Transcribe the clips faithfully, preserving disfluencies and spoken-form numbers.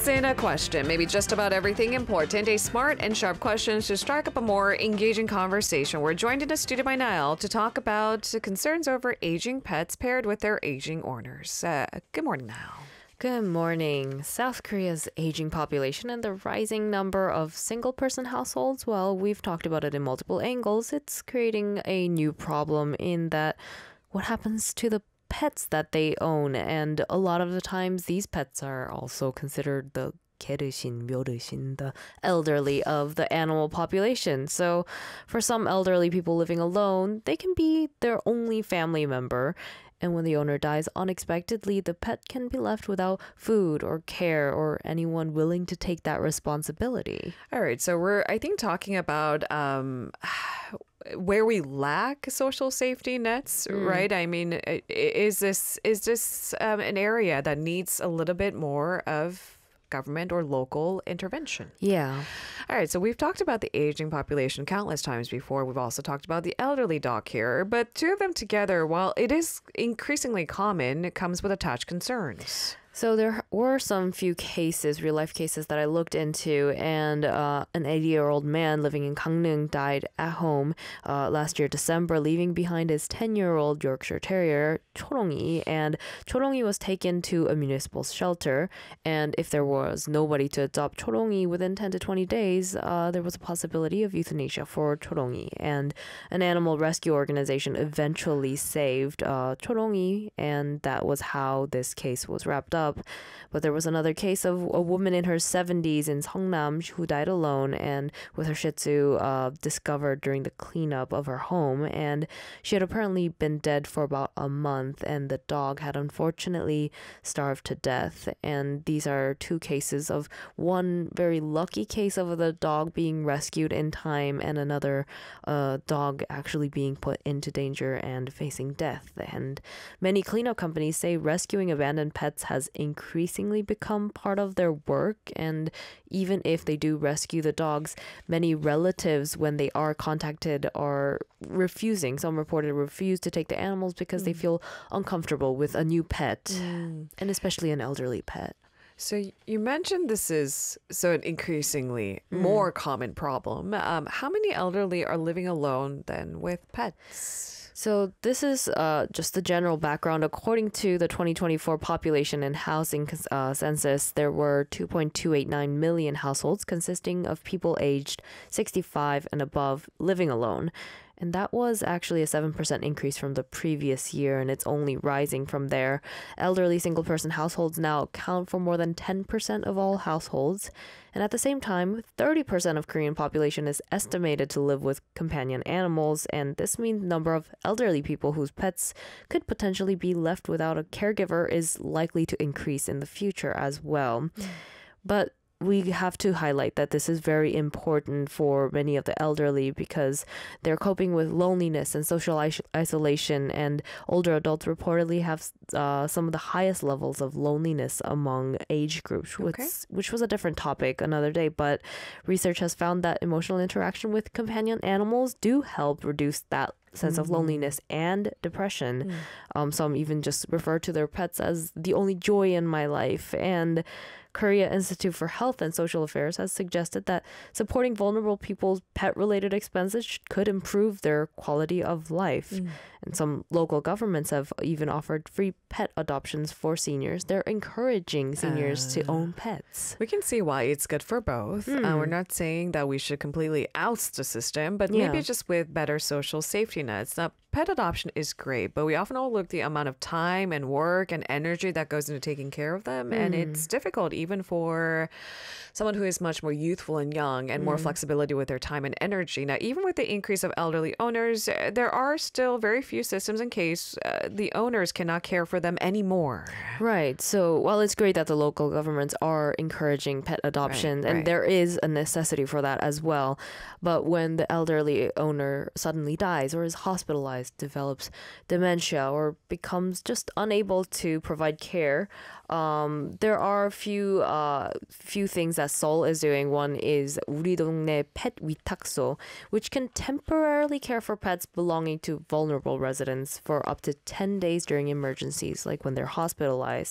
What's in a question? Maybe just about everything important. A smart and sharp questions to strike up a more engaging conversation. We're joined in the studio by Niall to talk about concerns over aging pets paired with their aging owners. Uh, good morning, Niall. Good morning. South Korea's aging population and the rising number of single-person households, well, we've talked about it in multiple angles. It's creating a new problem in that what happens to the pets that they own, and a lot of the times these pets are also considered the 게르신, 묘르신, the elderly of the animal population. So for some elderly people living alone, they can be their only family member. And when the owner dies unexpectedly, the pet can be left without food or care or anyone willing to take that responsibility. All right, so we're, I think, talking about um, where we lack social safety nets, mm. right? I mean, is this is this um, an area that needs a little bit more of government or local intervention? Yeah. All right, so we've talked about the aging population countless times before. We've also talked about the elderly dog here, but two of them together, while it is increasingly common, it comes with attached concerns. So there were some few cases, real life cases that I looked into, and uh, an eighty-year-old man living in Gangneung died at home uh, last year, December, leaving behind his ten-year-old Yorkshire Terrier, Chorongi, and Chorongi was taken to a municipal shelter, and if there was nobody to adopt Chorongi within ten to twenty days, uh, there was a possibility of euthanasia for Chorongi, and an animal rescue organization eventually saved uh, Chorongi, and that was how this case was wrapped up. Up. But there was another case of a woman in her seventies in Seongnam who died alone and with her Shih Tzu uh, discovered during the cleanup of her home. And she had apparently been dead for about a month, and the dog had unfortunately starved to death. And these are two cases of one very lucky case of the dog being rescued in time and another uh, dog actually being put into danger and facing death. And many cleanup companies say rescuing abandoned pets has increasingly become part of their work, and even if they do rescue the dogs, many relatives, when they are contacted, are refusing. Some reported refuse to take the animals because mm. they feel uncomfortable with a new pet, mm. and especially an elderly pet. So you mentioned this is so an increasingly mm. more common problem. Um, how many elderly are living alone then with pets? So this is uh, just the general background. According to the twenty twenty-four Population and Housing uh, Census, there were two point two eight nine million households consisting of people aged sixty-five and above living alone. And that was actually a seven percent increase from the previous year, and it's only rising from there. Elderly single-person households now account for more than ten percent of all households. And at the same time, thirty percent of Korean population is estimated to live with companion animals, and this means the number of elderly people whose pets could potentially be left without a caregiver is likely to increase in the future as well. Mm. But we have to highlight that this is very important for many of the elderly because they're coping with loneliness and social is- isolation, and older adults reportedly have uh, some of the highest levels of loneliness among age groups, which, okay. which was a different topic another day. But research has found that emotional interaction with companion animals do help reduce that sense of loneliness and depression. Mm. Um, some even just refer to their pets as the only joy in my life. And Korea Institute for Health and Social Affairs has suggested that supporting vulnerable people's pet-related expenses could improve their quality of life. Mm. And some local governments have even offered free pet adoptions for seniors. They're encouraging seniors uh, to own pets. We can see why it's good for both. Mm. Uh, we're not saying that we should completely oust the system, but maybe yeah. just with better social safety nets. Now, pet adoption is great, but we often overlook the amount of time and work and energy that goes into taking care of them. Mm. And it's difficult even for someone who is much more youthful and young and mm. more flexibility with their time and energy. Now, even with the increase of elderly owners, there are still very few systems in case uh, the owners cannot care for them anymore. Right. So while it's great that the local governments are encouraging pet adoption, right, and right. there is a necessity for that as well, but when the elderly owner suddenly dies or is hospitalized, develops dementia, or becomes just unable to provide care, um, there are a few uh, few things that Seoul is doing. One is 우리 동네 pet 위탁소, which can temporarily care for pets belonging to vulnerable residents for up to ten days during emergencies, like when they're hospitalized.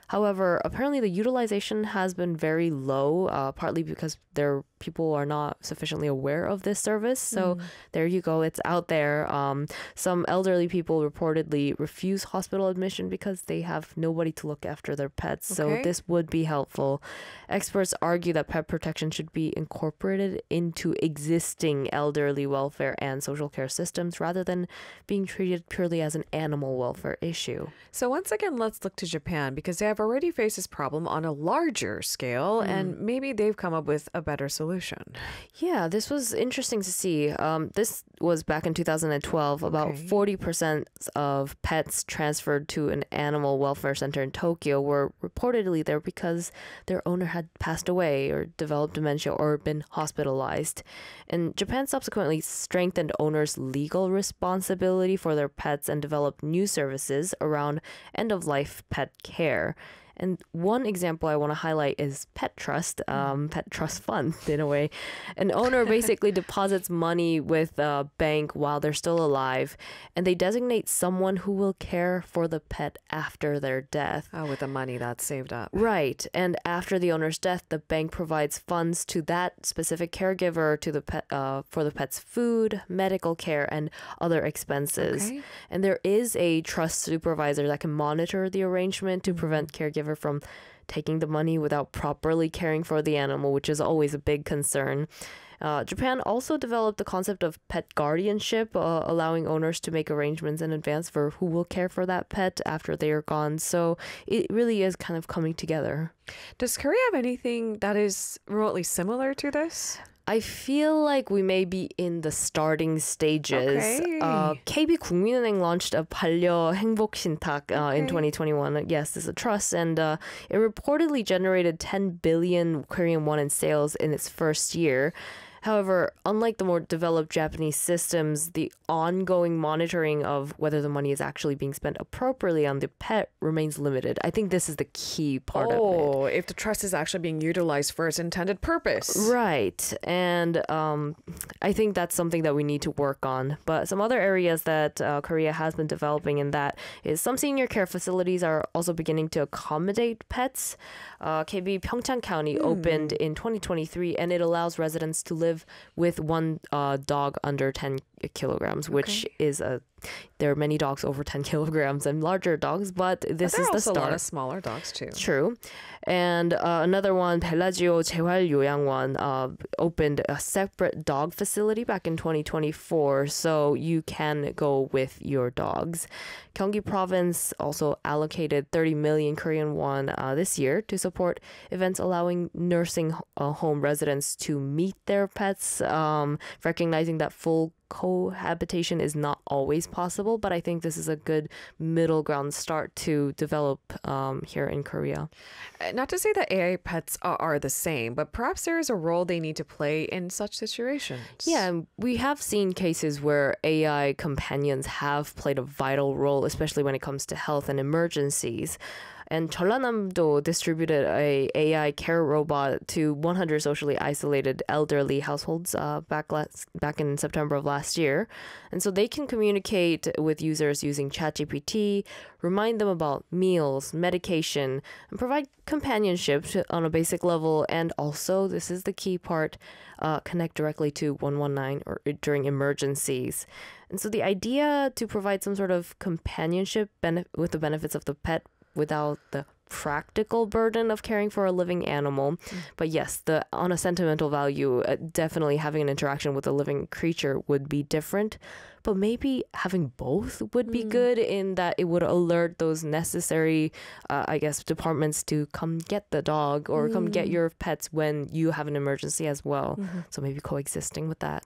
However, apparently the utilization has been very low, uh, partly because there people are not sufficiently aware of this service. So mm. there you go. It's out there. Um, some elderly people reportedly refuse hospital admission because they have nobody to look after their pets. Okay. So this would be helpful. Experts argue that pet protection should be incorporated into existing elderly welfare and social care systems rather than being treated purely as an animal welfare issue. So once again, let's look to Japan because they have already faced this problem on a larger scale mm. and maybe they've come up with a better solution. Yeah, this was interesting to see. Um, this was back in two thousand twelve. About okay. forty percent of pets transferred to an animal welfare center in Tokyo were reportedly there because their owner had passed away or developed dementia or been hospitalized. And Japan subsequently strengthened owners' legal responsibility for their pets and developed new services around end-of-life pet care. And one example I want to highlight is Pet Trust, um, Pet Trust Fund, in a way. An owner basically deposits money with a bank while they're still alive, and they designate someone who will care for the pet after their death. Oh, with the money that's saved up. Right. And after the owner's death, the bank provides funds to that specific caregiver to the pet, uh, for the pet's food, medical care, and other expenses. Okay. And there is a trust supervisor that can monitor the arrangement to prevent caregivers from taking the money without properly caring for the animal, which is always a big concern. Uh, Japan also developed the concept of pet guardianship, uh, allowing owners to make arrangements in advance for who will care for that pet after they are gone. So it really is kind of coming together. Does Korea have anything that is remotely similar to this? I feel like we may be in the starting stages. Okay. Uh, 케이비국민은행 launched a 반려 행복 신탁 uh, okay. in twenty twenty-one. Yes, it's a trust, and uh, it reportedly generated ten billion Korean won in sales in its first year. However, unlike the more developed Japanese systems, the ongoing monitoring of whether the money is actually being spent appropriately on the pet remains limited. I think this is the key part oh, of it. Oh, if the trust is actually being utilized for its intended purpose. Right. And um, I think that's something that we need to work on. But some other areas that uh, Korea has been developing in that is some senior care facilities are also beginning to accommodate pets. Uh, K B Pyeongchang County mm. opened in twenty twenty-three, and it allows residents to live with one uh, dog under ten kilograms, which okay. is a there are many dogs over ten kilograms and larger dogs, but this but is the also start. A lot of smaller dogs too. True. And uh, another one, Bellagio 재활요양원, uh, opened a separate dog facility back in twenty twenty-four, so you can go with your dogs. Gyeonggi Province also allocated thirty million Korean won uh, this year to support events allowing nursing uh, home residents to meet their pets, um, recognizing that full cohabitation is not always possible, but I think this is a good middle ground start to develop um, here in Korea. Not to say that A I pets are, are the same, but perhaps there is a role they need to play in such situations. Yeah, we have seen cases where A I companions have played a vital role, especially when it comes to health and emergencies. And Jeollanam-do distributed a AI care robot to one hundred socially isolated elderly households uh, back last, back in September of last year. And so they can communicate with users using ChatGPT, remind them about meals, medication, and provide companionship on a basic level. And also, this is the key part, uh, connect directly to one one nine or during emergencies. And so the idea to provide some sort of companionship benef- with the benefits of the pet without the practical burden of caring for a living animal. Mm. But yes, the on a sentimental value, uh, definitely having an interaction with a living creature would be different. But maybe having both would be mm. good in that it would alert those necessary, uh, I guess, departments to come get the dog or mm. come get your pets when you have an emergency as well. Mm-hmm. So maybe coexisting with that.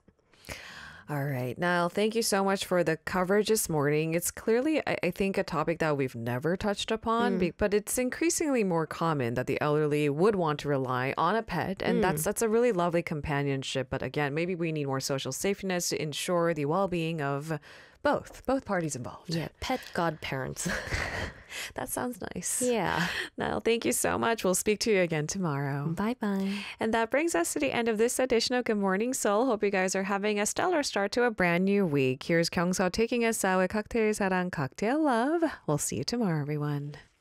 All right. Niall, thank you so much for the coverage this morning. It's clearly, I, I think, a topic that we've never touched upon, mm. but it's increasingly more common that the elderly would want to rely on a pet. And mm. that's that's a really lovely companionship. But again, maybe we need more social safety nets to ensure the well-being of both, both parties involved. Yeah, pet godparents. That sounds nice. Yeah. Niall, thank you so much. We'll speak to you again tomorrow. Bye-bye. And that brings us to the end of this edition of Good Morning Seoul. Hope you guys are having a stellar start to a brand new week. Here's Kyung-seo taking us out with Cocktail Sarang, Cocktail Love. We'll see you tomorrow, everyone.